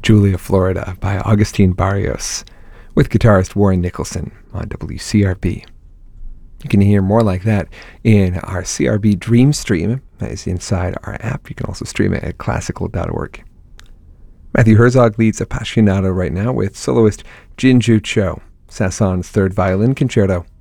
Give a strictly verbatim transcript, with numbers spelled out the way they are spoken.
Julia, Florida by Augustine Barrios with guitarist Warren Nicholson on W C R B. You can hear more like that in our C R B Dream Stream. That is inside our app. You can also stream it at classical dot org. Matthew Herzog leads Appassionato right now with soloist Jinju Cho, Sasson's Third Violin Concerto.